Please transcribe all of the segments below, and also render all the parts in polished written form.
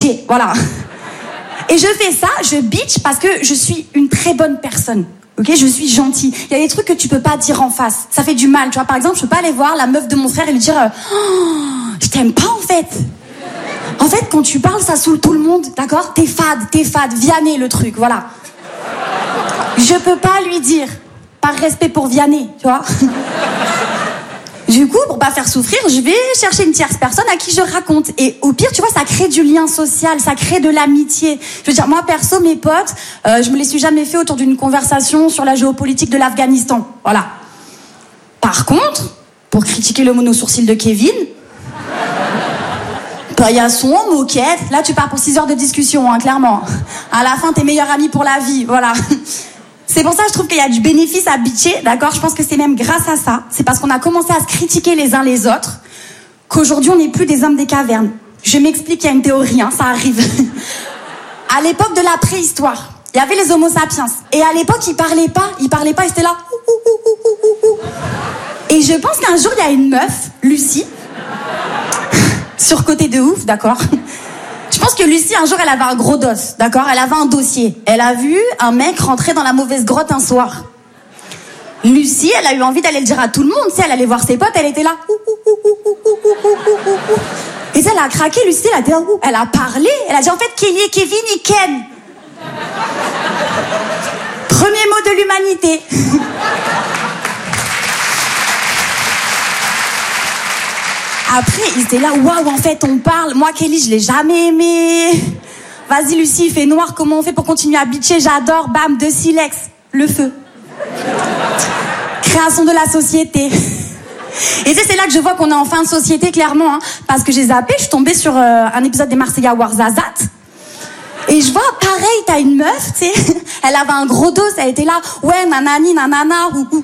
bitcher, voilà. Et je fais ça, je bitch parce que je suis une très bonne personne. Ok, je suis gentille. Il y a des trucs que tu peux pas dire en face. Ça fait du mal, tu vois. Par exemple, je peux pas aller voir la meuf de mon frère et lui dire oh, je t'aime pas en fait. En fait, quand tu parles, ça saoule tout le monde, d'accord? T'es fade, Vianney le truc, voilà. Je peux pas lui dire, par respect pour Vianney, tu vois. Du coup, pour pas faire souffrir, je vais chercher une tierce personne à qui je raconte. Et au pire, tu vois, ça crée du lien social, ça crée de l'amitié. Je veux dire, moi, perso, mes potes, je me les suis jamais fait autour d'une conversation sur la géopolitique de l'Afghanistan. Voilà. Par contre, pour critiquer le mono-sourcil de Kevin, paillasson, moquette, là, tu pars pour 6 heures de discussion, hein, clairement. À la fin, t'es meilleur ami pour la vie, voilà. C'est pour ça que je trouve qu'il y a du bénéfice à bitcher, d'accord? Je pense que c'est même grâce à ça, c'est parce qu'on a commencé à se critiquer les uns les autres, qu'aujourd'hui on n'est plus des hommes des cavernes. Je m'explique, il y a une théorie, hein, ça arrive. À l'époque de la préhistoire, il y avait les homo sapiens, et à l'époque ils parlaient pas, ils étaient là. Et je pense qu'un jour il y a une meuf, Lucie, surcotée de ouf, d'accord? Je pense que Lucie, un jour, elle avait un gros dos, d'accord? Elle avait un dossier. Elle a vu un mec rentrer dans la mauvaise grotte un soir. Lucie, elle a eu envie d'aller le dire à tout le monde. Tu sais, elle allait voir ses potes, elle était là. Et ça, elle a craqué, Lucie, elle a dit, elle a parlé. Elle a dit, en fait, Kelly et Kevin, ils ken. Premier mot de l'humanité. Après, ils étaient là, waouh, en fait, on parle. Moi, Kelly, je l'ai jamais aimé. Vas-y, Lucie, il fait noir, comment on fait pour continuer à bitcher? J'adore, bam, de silex, le feu. Création de la société. Et c'est là que je vois qu'on est en fin de société, clairement, hein, parce que j'ai zappé, je suis tombée sur un épisode des Marseillais Warzazat. Et je vois, pareil, t'as une meuf, tu sais, elle avait un gros dos, elle était là, ouais, nanani, nanana,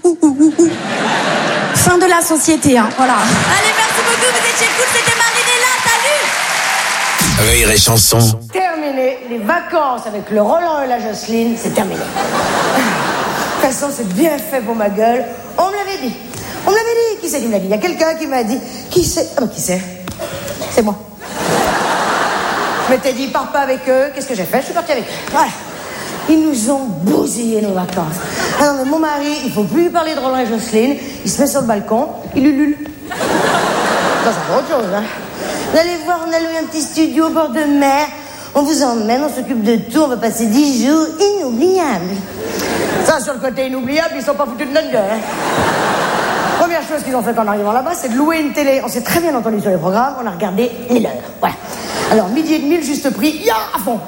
Fin de la société, hein, voilà. Allez, merci beaucoup, vous étiez cool, c'était Marinella, salut! Rire et chanson. Terminé, les vacances avec le Roland et la Jocelyne, c'est terminé. De toute façon, c'est bien fait pour ma gueule. On me l'avait dit. Qui c'est qui me l'a dit? Il y a quelqu'un qui m'a dit. Qui c'est? Ah bah qui c'est? C'est moi. Je m'étais dit, pars pas avec eux. Qu'est-ce que j'ai fait? Je suis partie avec eux. Voilà. Ils nous ont bousillé nos vacances. Ah non, mais mon mari, il faut plus lui parler de Roland et Jocelyne. Il se met sur le balcon, il ulule. Ça, c'est autre chose, hein. Vous allez voir, on a loué un petit studio au bord de mer. On vous emmène, on s'occupe de tout. On va passer 10 jours inoubliables. Ça, sur le côté inoubliable, ils sont pas foutus de notre gueule, hein. Première chose qu'ils ont fait en arrivant là-bas, c'est de louer une télé. On s'est très bien entendu sur les programmes. On a regardé 1000 heures. Voilà. Alors, 12h30, le juste prix, ya à fond.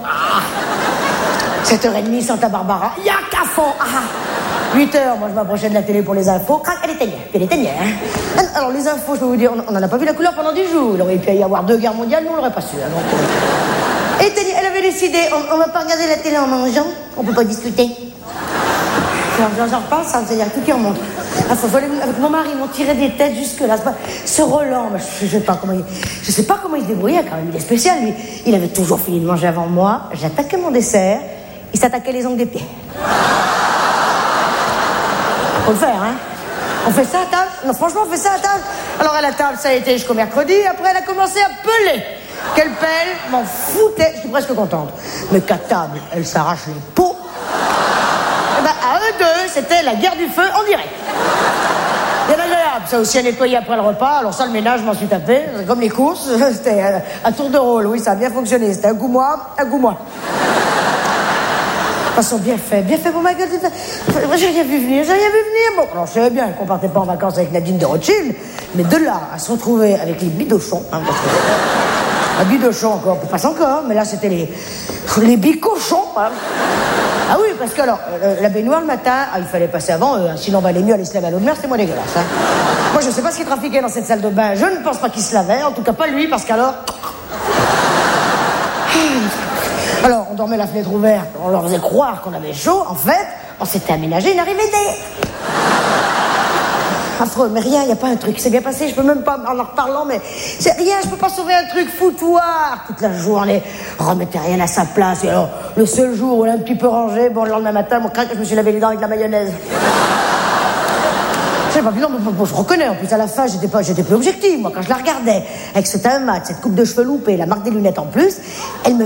7h30, Santa Barbara, ya qu'à fond. 8h, moi je m'approchais de la télé pour les infos. Crac, elle éteignait, hein. Alors, les infos, je peux vous dire, on n'en a pas vu la couleur pendant 10 jours. Il aurait pu y avoir 2 guerres mondiales, nous on l'aurait pas su. Hein, donc, elle avait décidé, on va pas regarder la télé en mangeant, on peut pas discuter. J'en reparle, ça veut dire tout qui remonte. Avec mon mari, ils m'ont tiré des têtes jusque-là. Ce Roland, je sais pas comment il se débrouillait quand même. Il est spécial, lui. Il avait toujours fini de manger avant moi. J'attaquais mon dessert. Il s'attaquait les ongles des pieds. Faut le faire, hein. On fait ça à table? Non, franchement, on fait ça à table. Alors, à la table, ça a été jusqu'au mercredi. Après, elle a commencé à peler. Quelle pelle, m'en foutait. Je suis presque contente. Mais qu'à table, elle s'arrache les peaux. Et ben, à eux deux, c'était la guerre du feu en direct. Bien agréable, ça aussi à nettoyer après le repas. Alors ça, le ménage, je m'en suis tapé. Comme les courses, c'était à tour de rôle. Oui, ça a bien fonctionné. C'était un coup moi, un coup moi. De toute façon, bien fait pour ma gueule. J'ai rien vu venir. Bon, alors je savais bien qu'on partait pas en vacances avec Nadine de Rothschild, mais de là à se retrouver avec les bidochons, hein, parce que... Un bidochon encore, passe encore, mais là c'était les bicochons, hein. Ah oui, parce que alors, la baignoire le matin, il fallait passer avant eux, hein, sinon on va aller mieux aller se laver à l'eau de mer, c'était moins dégueulasse, hein. Moi je sais pas ce qui trafiquait dans cette salle de bain, je ne pense pas qu'il se lavait, en tout cas pas lui, parce qu'alors... Alors, on dormait la fenêtre ouverte, on leur faisait croire qu'on avait chaud, en fait, on s'était aménagé une arrivée d'air. Affreux, mais rien, il n'y a pas un truc, c'est bien passé, je peux même pas, en reparlant, mais c'est rien, je peux pas sauver un truc foutoir. Toute la journée, remettez rien à sa place, et alors, le seul jour où elle est un petit peu rangée, bon, le lendemain matin, mon craque, je me suis lavé les dents avec la mayonnaise. Je sais pas, puis non, je reconnais, en plus, à la fin, j'étais plus objective, moi, quand je la regardais, avec ce teint mat, cette coupe de cheveux loupée, la marque des lunettes en plus, elle me